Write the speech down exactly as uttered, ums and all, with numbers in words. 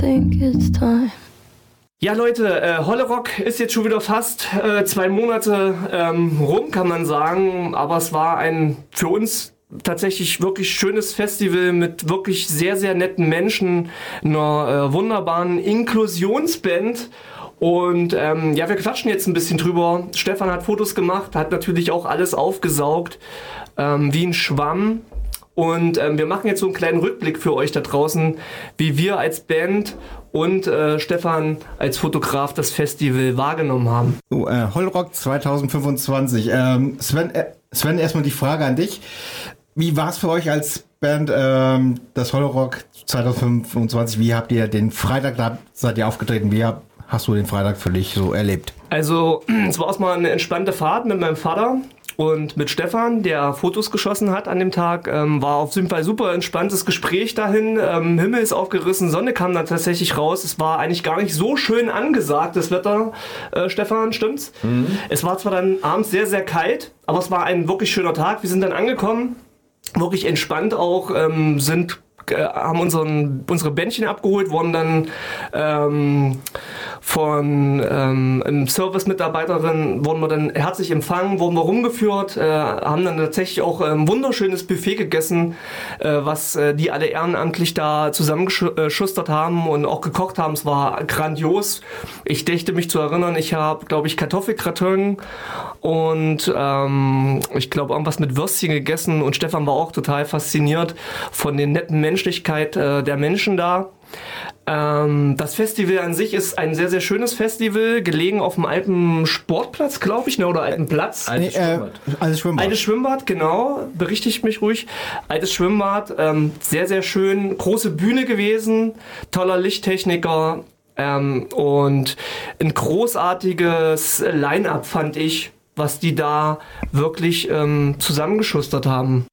think it's time. Ja Leute, äh, Hollerock ist jetzt schon wieder fast äh, zwei Monate ähm, rum, kann man sagen, aber es war ein für uns tatsächlich wirklich schönes Festival mit wirklich sehr, sehr netten Menschen, einer äh, wunderbaren Inklusionsband. Und ähm, ja, wir quatschen jetzt ein bisschen drüber. Stefan hat Fotos gemacht, hat natürlich auch alles aufgesaugt, ähm, wie ein Schwamm. Und ähm, wir machen jetzt so einen kleinen Rückblick für euch da draußen, wie wir als Band und äh, Stefan als Fotograf das Festival wahrgenommen haben. So, äh, Hollerock zwanzig fünfundzwanzig. Ähm, Sven, äh, Sven, erstmal die Frage an dich. Wie war es für euch als Band, ähm, das Hollerock zwanzig fünfundzwanzig? Wie habt ihr den Freitag, da seid ihr aufgetreten? Wie habt Hast du den Freitag für dich so erlebt? Also, es war erstmal eine entspannte Fahrt mit meinem Vater und mit Stefan, der Fotos geschossen hat an dem Tag. Ähm, war auf jeden Fall super entspanntes Gespräch dahin. Ähm, Himmel ist aufgerissen, Sonne kam dann tatsächlich raus. Es war eigentlich gar nicht so schön angesagt, das Wetter, äh, Stefan, stimmt's? Mhm. Es war zwar dann abends sehr, sehr kalt, aber es war ein wirklich schöner Tag. Wir sind dann angekommen, wirklich entspannt auch, ähm, sind haben unseren, unsere Bändchen abgeholt, wurden dann ähm, von ähm, einem Service-Mitarbeiterin, wurden wir dann herzlich empfangen, wurden wir rumgeführt, äh, haben dann tatsächlich auch ein wunderschönes Buffet gegessen, äh, was äh, die alle ehrenamtlich da zusammengeschustert haben und auch gekocht haben. Es war grandios. Ich dächte mich zu erinnern, ich habe, glaube ich, Kartoffelgratin und ähm, ich glaube irgendwas mit Würstchen gegessen und Stefan war auch total fasziniert von den netten Menschlichkeit äh, der Menschen da. Ähm, das Festival an sich ist ein sehr, sehr schönes Festival, gelegen auf dem alten Sportplatz, glaube ich, ne, oder alten Platz. Altes Schwimmbad. Äh, altes Schwimmbad. Altes Schwimmbad, genau, berichtigt mich ruhig. Altes Schwimmbad, ähm, sehr, sehr schön, große Bühne gewesen, toller Lichttechniker ähm, und ein großartiges Line-Up fand ich, was die da wirklich ähm, zusammengeschustert haben.